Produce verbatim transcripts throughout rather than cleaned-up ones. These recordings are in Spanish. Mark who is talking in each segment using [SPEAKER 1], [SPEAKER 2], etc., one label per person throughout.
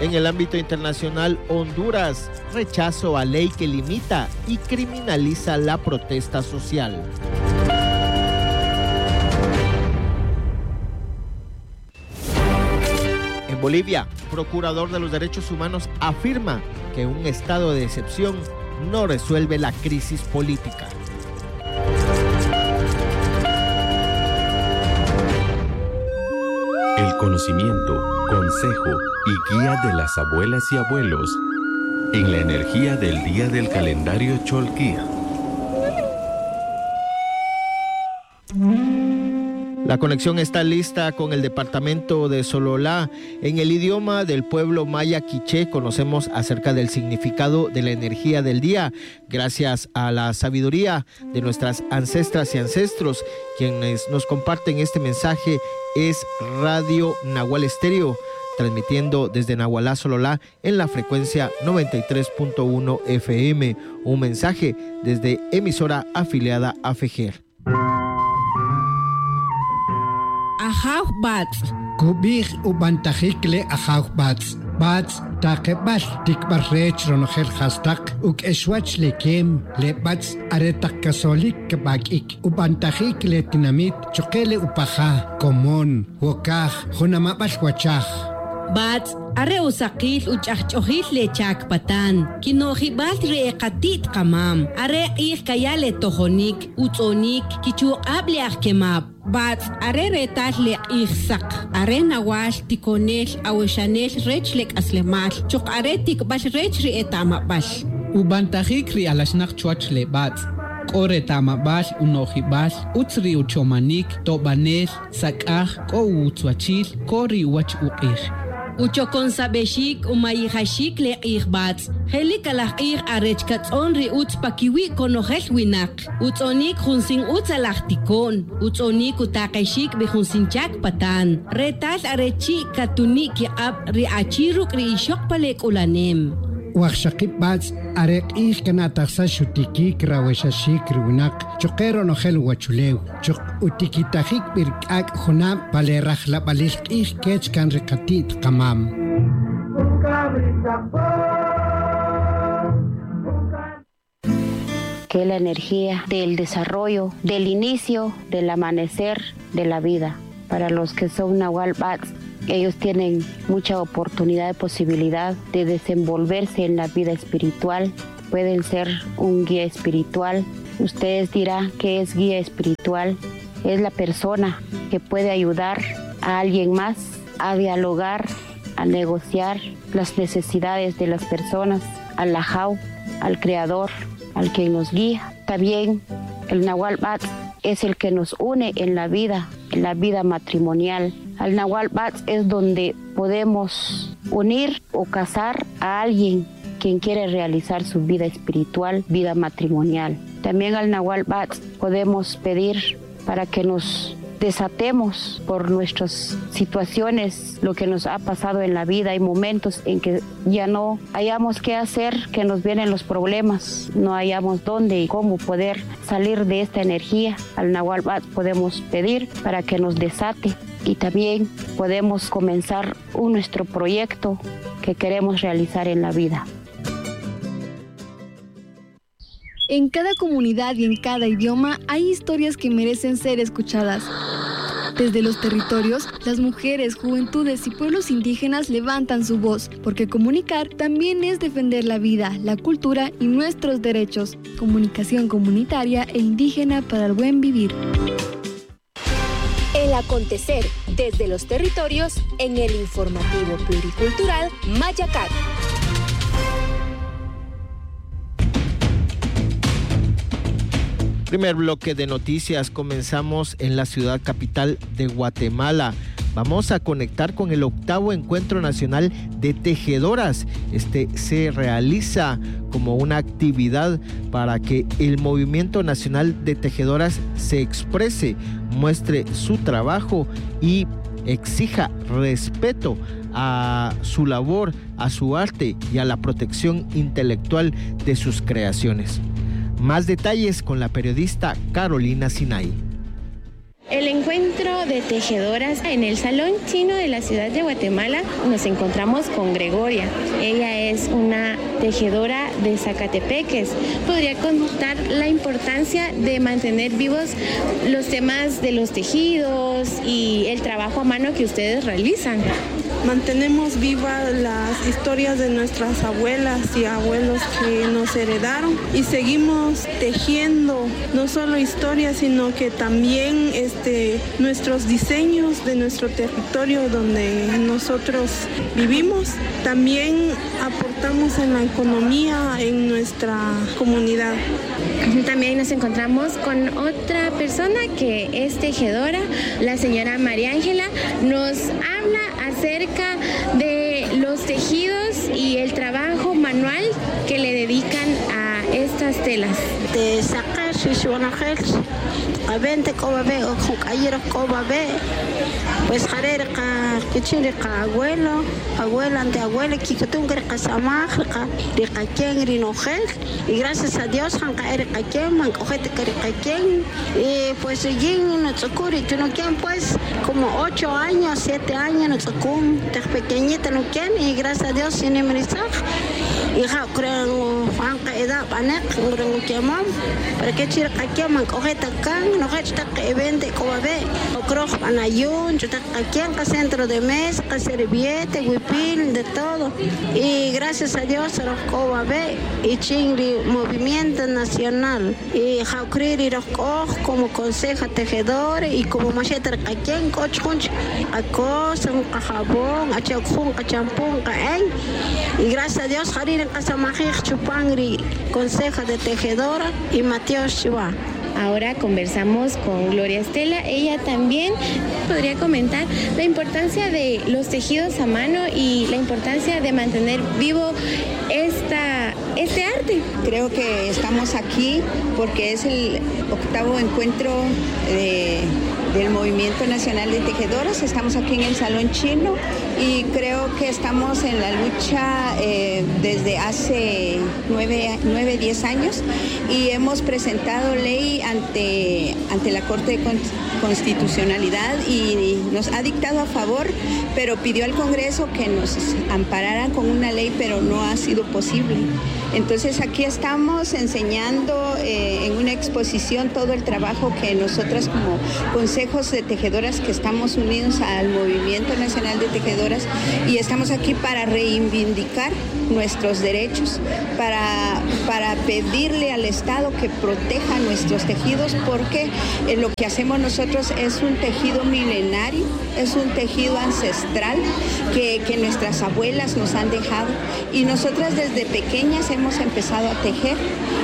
[SPEAKER 1] En el ámbito internacional, Honduras, rechazo a ley que limita y criminaliza la protesta social. En Bolivia, procurador de los derechos humanos afirma que un estado de excepción no resuelve la crisis política.
[SPEAKER 2] El conocimiento, consejo y guía de las abuelas y abuelos en la energía del día del calendario Cholquí.
[SPEAKER 1] La conexión está lista con el departamento de Sololá. En el idioma del pueblo maya quiché conocemos acerca del significado de la energía del día, gracias a la sabiduría de nuestras ancestras y ancestros. Quienes nos comparten este mensaje es Radio Nahual Estéreo, transmitiendo desde Nahualá, Sololá, en la frecuencia noventa y tres punto uno F M. Un mensaje desde emisora afiliada a FEGER.
[SPEAKER 3] Ajau bats.
[SPEAKER 4] Kubig ubantajikle ajau bats. Bats takebal tikbarrech ronogel hastak uk eswach lekem le bats aretak kasolik kebakik ubantajikle tinamit chokele upaja komon wokaj honamabal wachaj.
[SPEAKER 3] Bats are usakil uchachchojil le chakpatan kinojibal reqatit qamam are ir kayale tojonik utzonik kichuqable akemab. Bats are retal le ihsak are nawal tikonel awishanel rechlek aslemal chok are tikbal rechri etamabal
[SPEAKER 5] ubantajik ri alashnak chuachle bats Ore tamabal unojibal utsri uchomanik tobanel sakaj ko utzwachil kori wach uqih
[SPEAKER 3] Uchokon sabeshik umayihashik le irbats. Helikalach ir arechkats onri uts pakiwi konojel winak. Utsonik hunsin utsalachtikon. Utsonik utakeshik behunsinchak patan. Retal arechi katunik ab riachiruk riishok palek ulanem.
[SPEAKER 4] Waxakip bats arek ich kanatasa shutiki kraweshashik riunak chokero nojel wachulew chok utikitajik birkak junam paleraj la balil ich kech kan rekatit kamam.
[SPEAKER 6] Que la energía del desarrollo, del inicio, del amanecer de la vida. Para los que son Nahual Bats, ellos tienen mucha oportunidad y posibilidad de desenvolverse en la vida espiritual. Pueden ser un guía espiritual. Ustedes dirán que es guía espiritual. Es la persona que puede ayudar a alguien más a dialogar, a negociar las necesidades de las personas, al Lajau, al Creador, al que nos guía. También el Nahual Bats es el que nos une en la vida, en la vida matrimonial. Al Nahual Bats es donde podemos unir o casar a alguien quien quiere realizar su vida espiritual, vida matrimonial. También al Nahual Bats podemos pedir para que nos desatemos por nuestras situaciones, lo que nos ha pasado en la vida. Hay momentos en que ya no hayamos qué hacer, que nos vienen los problemas, no hayamos dónde y cómo poder salir de esta energía. Al Nahual Bats podemos pedir para que nos desate y también podemos comenzar un nuestro proyecto que queremos realizar en la vida.
[SPEAKER 7] En cada comunidad y en cada idioma hay historias que merecen ser escuchadas. Desde los territorios, las mujeres, juventudes y pueblos indígenas levantan su voz, porque comunicar también es defender la vida, la cultura y nuestros derechos. Comunicación comunitaria e indígena para el buen vivir.
[SPEAKER 8] El acontecer desde los territorios en el informativo pluricultural Mayacat.
[SPEAKER 1] Primer bloque de noticias, comenzamos en la ciudad capital de Guatemala. Vamos a conectar con el octavo Encuentro Nacional de Tejedoras. Este se realiza como una actividad para que el Movimiento Nacional de Tejedoras se exprese, muestre su trabajo y exija respeto a su labor, a su arte y a la protección intelectual de sus creaciones. Más detalles con la periodista Carolina Sinay.
[SPEAKER 9] El encuentro de tejedoras en el Salón Chino de la ciudad de Guatemala. Nos encontramos con Gregoria. Ella es una tejedora de Zacatepeques. Podría contar la importancia de mantener vivos los temas de los tejidos y el trabajo a mano que ustedes realizan.
[SPEAKER 10] Mantenemos vivas las historias de nuestras abuelas y abuelos que nos heredaron y seguimos tejiendo no solo historias, sino que también este, nuestros diseños de nuestro territorio donde nosotros vivimos. También aportamos en la economía en nuestra comunidad.
[SPEAKER 9] También nos encontramos con otra persona que es tejedora, la señora María Ángela. Nos habla acerca de los tejidos y el trabajo manual que le dedican a estas telas.
[SPEAKER 11] De sacar shishwanajels, abente cobabe o ayero cobabe, pues jarer ka kichire ka abuelo, abuela ante abuela kikutungre ka samaj ka de ka ken rinojel y gracias a Dios han caer ka ken man cojete ka ken y pues yin no tsukuri tú no ken pues como ocho años, siete años no tsukun, te pequeñita no ken y gracias a Dios tiene merizaj. Y ja creo que edad panek ngurung kemam para que chira kakeman cojeta kan no hechta que vende cobabe o creo panayun chuta kaken ka centro de mesa ka serviete huipil de todo y gracias a Dios los cobabe y chingri movimiento nacional y ja creo como conseja tejedor y como machete kaken cochunch a cosa un jabón a chakun ka champún ka en y gracias a Dios harir Casamajich Chupangri, conseja de tejedora, y Mateo Chihuahua.
[SPEAKER 9] Ahora conversamos con Gloria Estela. Ella también podría comentar la importancia de los tejidos a mano y la importancia de mantener vivo esta, este arte.
[SPEAKER 12] Creo que estamos aquí porque es el octavo encuentro de, del Movimiento Nacional de Tejedoras. Estamos aquí en el Salón Chino y creo que estamos en la lucha eh, desde hace nueve, nueve, diez años y hemos presentado ley ante, ante la Corte de Constitucionalidad y nos ha dictado a favor, pero pidió al Congreso que nos ampararan con una ley, pero no ha sido posible. Entonces aquí estamos enseñando eh, en una exposición todo el trabajo que nosotras como consejos de tejedoras que estamos unidos al Movimiento Nacional de Tejedoras y estamos aquí para reivindicar nuestros derechos, para, para pedirle al Estado que proteja nuestros tejidos porque eh, lo que hacemos nosotros es un tejido milenario, es un tejido ancestral que, que nuestras abuelas nos han dejado y nosotras desde pequeñas hemos empezado a tejer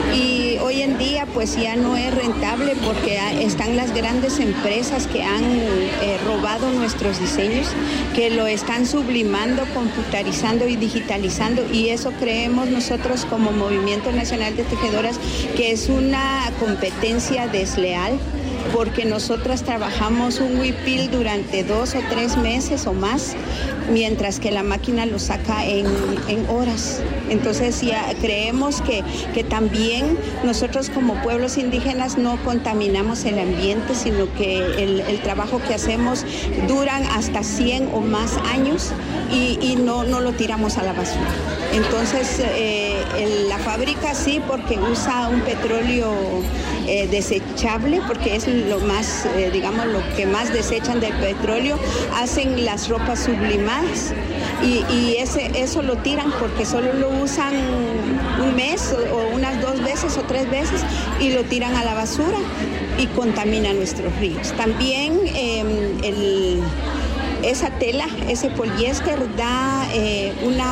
[SPEAKER 12] y hoy en día pues ya no es rentable porque están las grandes empresas que han eh, robado nuestros diseños, que lo están sublimando, computarizando y digitalizando y eso creemos nosotros como Movimiento Nacional de Tejedoras que es una competencia desleal porque nosotras trabajamos un huipil durante dos o tres meses o más, mientras que la máquina lo saca en, en horas. Entonces ya creemos que, que también nosotros como pueblos indígenas no contaminamos el ambiente, sino que el, el trabajo que hacemos duran hasta cien o más años y, y no, no lo tiramos a la basura. Entonces eh, el, la fábrica sí, porque usa un petróleo eh, desechable, porque es lo más, eh, digamos, lo que más desechan del petróleo, hacen las ropas sublimadas y, y ese, eso lo tiran porque solo lo usan un mes o, o unas dos veces o tres veces y lo tiran a la basura y contamina nuestros ríos. También eh, el, esa tela, ese poliéster da eh, una,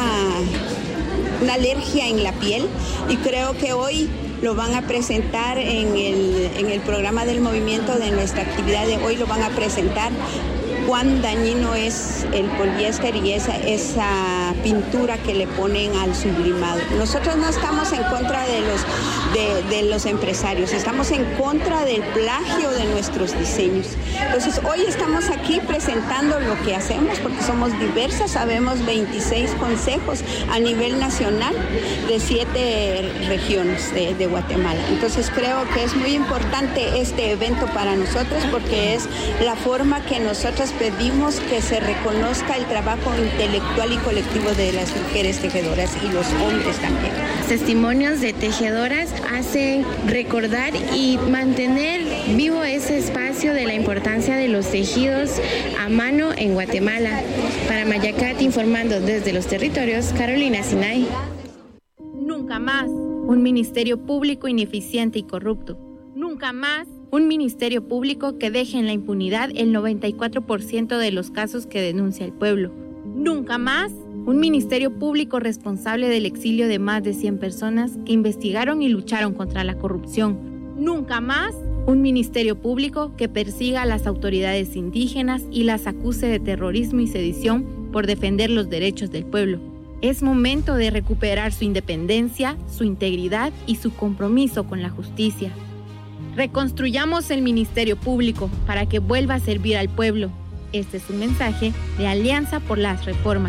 [SPEAKER 12] una alergia en la piel y creo que hoy lo van a presentar en el, en el programa del movimiento de nuestra actividad de hoy, lo van a presentar cuán dañino es el poliéster y esa, esa pintura que le ponen al sublimado. Nosotros no estamos en contra de los, de, de los empresarios, estamos en contra del plagio de nuestros diseños. Entonces hoy estamos aquí presentando lo que hacemos porque somos diversas, sabemos veintiséis consejos a nivel nacional de siete regiones de, de Guatemala. Entonces creo que es muy importante este evento para nosotros porque es la forma que nosotros pedimos que se reconozca el trabajo intelectual y colectivo de las mujeres tejedoras y los hombres también.
[SPEAKER 9] Testimonios de tejedoras hacen recordar y mantener vivo ese espacio de la importancia de los tejidos a mano en Guatemala. Para Mayacat, informando desde los territorios, Carolina Sinay.
[SPEAKER 13] Nunca más un ministerio público ineficiente y corrupto. Nunca más un ministerio público que deje en la impunidad el noventa y cuatro por ciento de los casos que denuncia el pueblo. Nunca más un ministerio público responsable del exilio de más de cien personas que investigaron y lucharon contra la corrupción. Nunca más un ministerio público que persiga a las autoridades indígenas y las acuse de terrorismo y sedición por defender los derechos del pueblo. Es momento de recuperar su independencia, su integridad y su compromiso con la justicia. Reconstruyamos el Ministerio Público para que vuelva a servir al pueblo. Este es un mensaje de Alianza por las Reformas.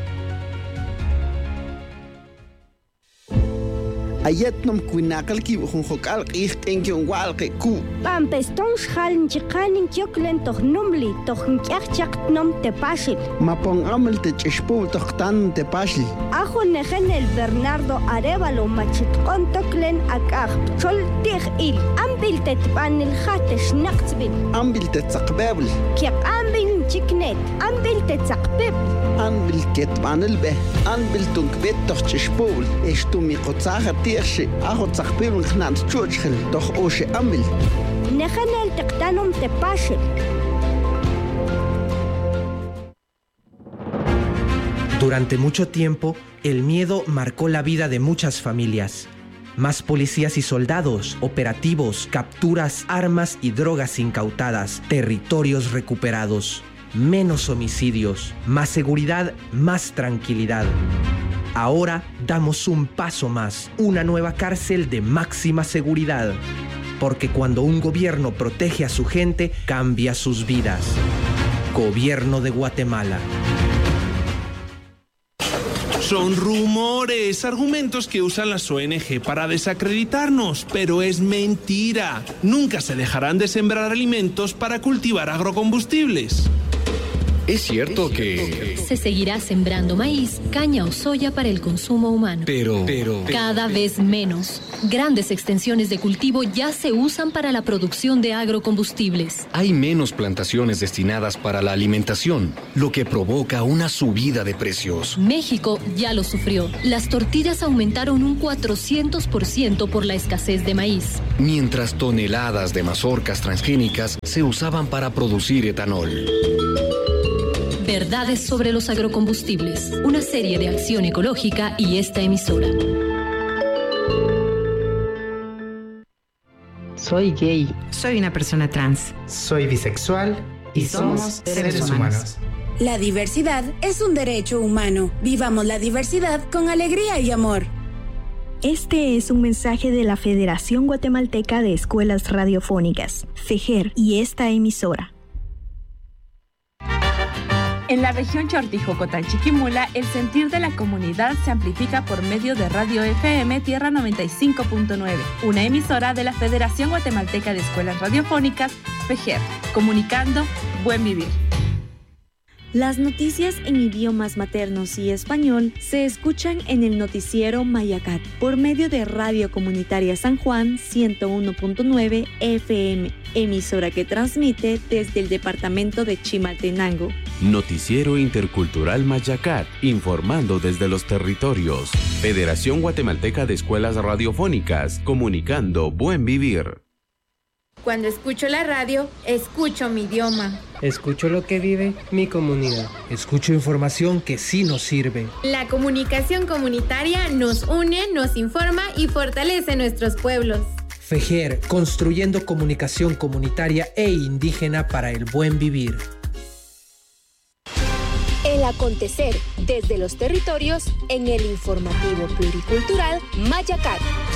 [SPEAKER 14] ayatnom kuinakal ki hunjokal qihten ki walqe ku
[SPEAKER 15] pampeston xhaln chiqanin choklen tohnumli tohnkyachchaqtnom tepashil
[SPEAKER 14] mapon amal te chishpul tohtan tepashil
[SPEAKER 15] ajo nejen el Bernardo Arevalo machitqon toklen akaj chol tig il ambil tetpanil khatesh naqtsbil
[SPEAKER 14] ambil tetsaqbabl
[SPEAKER 15] ki ambil chiknet ambil tetsaqbib
[SPEAKER 14] ambil ketpanil be ambil tunkbet tochishpul eshtumi qotsaha tiershi ajo tsaqbil khnant chuchkhel doch oshe ambil
[SPEAKER 15] nejen el taqtanom tepashil.
[SPEAKER 16] Durante mucho tiempo, el miedo marcó la vida de muchas familias. Más policías y soldados, operativos, capturas, armas y drogas incautadas, territorios recuperados, menos homicidios, más seguridad, más tranquilidad. Ahora damos un paso más, una nueva cárcel de máxima seguridad. Porque cuando un gobierno protege a su gente, cambia sus vidas. Gobierno de Guatemala.
[SPEAKER 17] Son rumores, argumentos que usan las O N G para desacreditarnos, pero es mentira. Nunca se dejarán de sembrar alimentos para cultivar agrocombustibles.
[SPEAKER 18] Es cierto que
[SPEAKER 19] se seguirá sembrando maíz, caña o soya para el consumo humano.
[SPEAKER 18] Pero, pero
[SPEAKER 19] cada vez menos. Grandes extensiones de cultivo ya se usan para la producción de agrocombustibles.
[SPEAKER 18] Hay menos plantaciones destinadas para la alimentación, lo que provoca una subida de precios.
[SPEAKER 19] México ya lo sufrió. Las tortillas aumentaron un cuatrocientos por ciento por la escasez de maíz.
[SPEAKER 18] Mientras toneladas de mazorcas transgénicas se usaban para producir etanol.
[SPEAKER 19] Verdades sobre los agrocombustibles, una serie de acción ecológica y esta emisora.
[SPEAKER 20] Soy gay. Soy una persona trans.
[SPEAKER 21] Soy bisexual y, y somos, somos seres, seres humanos. humanos.
[SPEAKER 22] La diversidad es un derecho humano. Vivamos la diversidad con alegría y amor.
[SPEAKER 23] Este es un mensaje de la Federación Guatemalteca de Escuelas Radiofónicas, FEJER, y esta emisora.
[SPEAKER 24] En la región Chortijocotán-Chiquimula, el sentir de la comunidad se amplifica por medio de Radio F M Tierra noventa y cinco punto nueve, una emisora de la Federación Guatemalteca de Escuelas Radiofónicas, FEJER, comunicando Buen Vivir.
[SPEAKER 25] Las noticias en idiomas maternos y español se escuchan en el noticiero Mayacat por medio de Radio Comunitaria San Juan ciento uno punto nueve F M, emisora que transmite desde el departamento de Chimaltenango.
[SPEAKER 2] Noticiero Intercultural Mayacat, informando desde los territorios. Federación Guatemalteca de Escuelas Radiofónicas, comunicando Buen Vivir.
[SPEAKER 13] Cuando escucho la radio, escucho mi idioma.
[SPEAKER 26] Escucho lo que vive mi comunidad.
[SPEAKER 27] Escucho información que sí nos sirve.
[SPEAKER 13] La comunicación comunitaria nos une, nos informa y fortalece nuestros pueblos.
[SPEAKER 27] FEJER, construyendo comunicación comunitaria e indígena para el buen vivir.
[SPEAKER 1] El acontecer desde los territorios en el informativo pluricultural Mayacat.